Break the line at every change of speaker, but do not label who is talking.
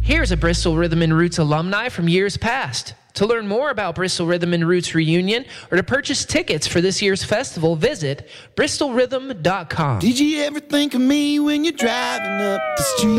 Here's a Bristol Rhythm and Roots alumni from years past. To learn more about Bristol Rhythm and Roots reunion or to purchase tickets for this year's festival, visit bristolrhythm.com.
Did you ever think of me when you're driving up the street?